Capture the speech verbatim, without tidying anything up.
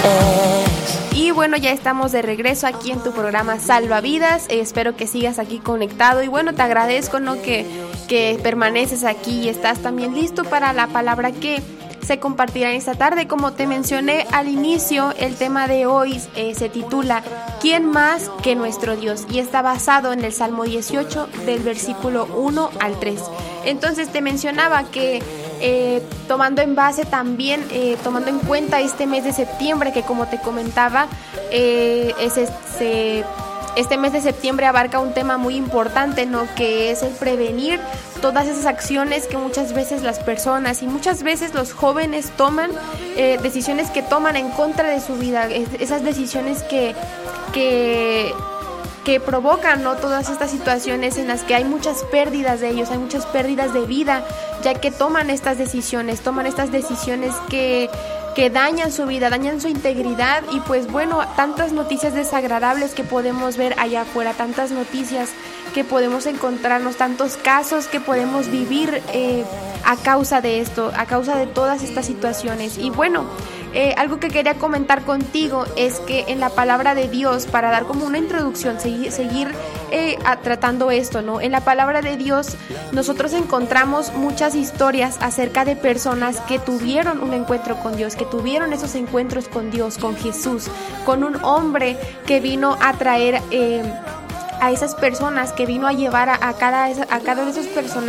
Y bueno, ya estamos de regreso aquí en tu programa Salvavidas. Eh, espero que sigas aquí conectado. Y bueno, te agradezco, ¿no? que, que permaneces aquí y estás también listo para la palabra que se compartirá esta tarde. Como te mencioné al inicio, el tema de hoy eh, se titula ¿Quién más que nuestro Dios? Y está basado en el Salmo dieciocho del versículo uno al tres. Entonces te mencionaba que Eh, tomando en base también, eh, tomando en cuenta este mes de septiembre, que como te comentaba, eh, es este, este mes de septiembre abarca un tema muy importante, ¿no? Que es el prevenir todas esas acciones que muchas veces las personas y muchas veces los jóvenes toman, eh, decisiones que toman en contra de su vida, esas decisiones que... que que provocan, ¿no? Todas estas situaciones en las que hay muchas pérdidas de ellos, hay muchas pérdidas de vida, ya que toman estas decisiones, toman estas decisiones que, que dañan su vida, dañan su integridad y pues bueno, tantas noticias desagradables que podemos ver allá afuera, tantas noticias que podemos encontrarnos, tantos casos que podemos vivir eh, a causa de esto, a causa de todas estas situaciones. Y bueno, Eh, algo que quería comentar contigo es que en la palabra de Dios, para dar como una introducción, seguir, seguir eh, a, tratando esto, ¿no? En la palabra de Dios nosotros encontramos muchas historias acerca de personas que tuvieron un encuentro con Dios, que tuvieron esos encuentros con Dios, con Jesús, con un hombre que vino a traer... Eh, a esas personas, que vino a llevar a, a, cada, a cada de esos personajes